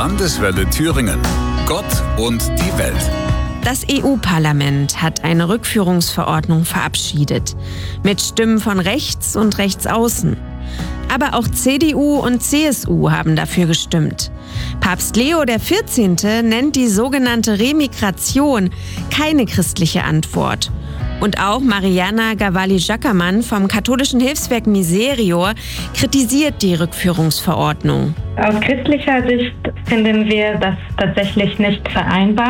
Landeswelle Thüringen. Gott und die Welt. Das EU-Parlament hat eine Rückführungsverordnung verabschiedet. Mit Stimmen von rechts und rechtsaußen. Aber auch CDU und CSU haben dafür gestimmt. Papst Leo XIV. Nennt die sogenannte Remigration keine christliche Antwort. Und auch Mariana Gavalli-Jackermann vom katholischen Hilfswerk Miserior kritisiert die Rückführungsverordnung. Aus christlicher Sicht finden wir das tatsächlich nicht vereinbar.